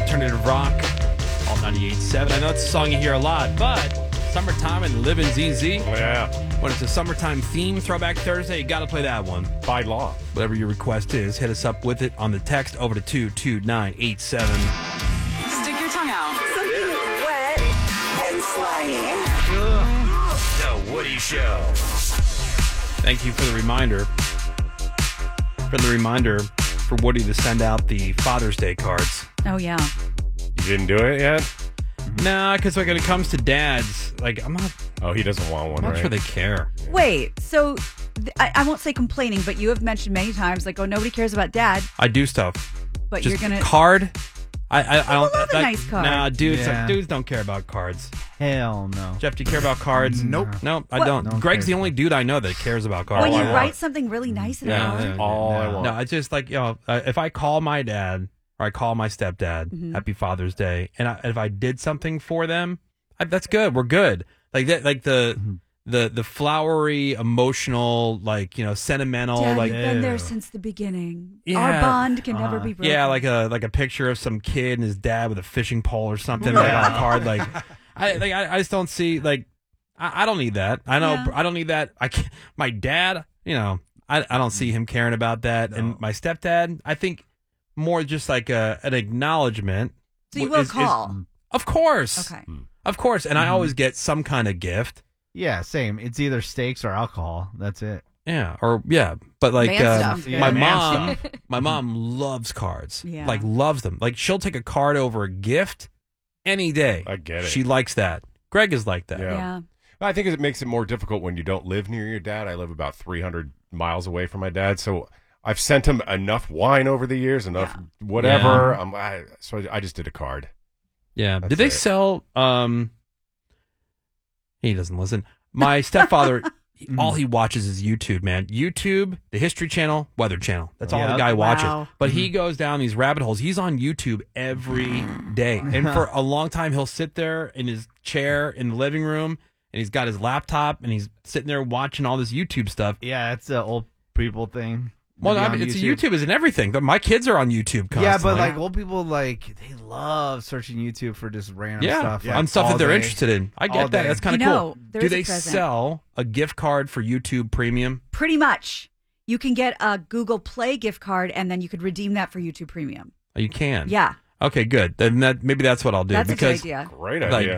alternative rock, all 98.7. I know it's a song you hear a lot, but summertime and living ZZ. Yeah. When it's a summertime theme, Throwback Thursday, you got to play that one. By law. Whatever your request is, hit us up with it on the text over to 22987. Stick your tongue out. Something wet and slimy. The Woody Show. Thank you for the reminder. For Woody to send out the Father's Day cards. Oh, yeah. You didn't do it yet? Nah, because like when it comes to dads, like I'm not. Oh, he doesn't want one, I'm not right? sure they care. Wait, so I won't say complaining, but you have mentioned many times, like, oh, nobody cares about dad, I do stuff. but Just you're going to... card. I don't. love a nice card. Nah, dudes. Yeah. Dudes don't care about cards. Hell no. Jeff, do you care about cards? Nope. No, I What? don't. No one Greg's cares the only dude I know that cares about cards. When All you I write want. something really nice in a Yeah, card. yeah. All I want. No, I just like, if I call my dad or I call my stepdad, Mm-hmm. Happy Father's Day, and if I did something for them, that's good. We're good. Like that, like the flowery, emotional, like sentimental, Dad, like you've been there since the beginning. Yeah. Our bond can never be broken. yeah, like a picture of some kid and his dad with a fishing pole or something like on a card. Like I just don't see like I don't need that. I know Yeah. I don't need that. I can't, my dad, I don't see him caring about that, and my stepdad, I think more just like an acknowledgement. So you will call. Of course. Okay. Of course, and I always get some kind of gift. Yeah, same. It's either steaks or alcohol. That's it. Yeah, but like Man stuff. Yeah, my man mom loves cards. Yeah. Like loves them. Like she'll take a card over a gift any day. I get it. She likes that. Greg is like that. Yeah. Yeah. I think it makes it more difficult when you don't live near your dad. I live about 300 miles away from my dad, so I've sent him enough wine over the years, enough whatever. So I just did a card. Yeah. That's Did they it. sell? He doesn't listen. My stepfather, all he watches is YouTube, man. YouTube, the History Channel, Weather Channel. That's all the Yeah. guy watches. Wow. But he goes down these rabbit holes. He's on YouTube every day. And for a long time, he'll sit there in his chair in the living room, and he's got his laptop, and he's sitting there watching all this YouTube stuff. Yeah, it's the old people thing. Well, Maybe I mean, on it's YouTube isn't everything. My kids are on YouTube constantly. Yeah, but like old people, like they love searching YouTube for just random stuff. on stuff all that they're day. interested in. I All get that. day. That's kind of You cool. know, Do there's a they present. sell a gift card for YouTube Premium? Pretty much. You can get a Google Play gift card, and then you could redeem that for YouTube Premium. Oh, you can. Yeah. Okay, good. Then maybe that's what I'll do. That's a good because idea. Great like idea.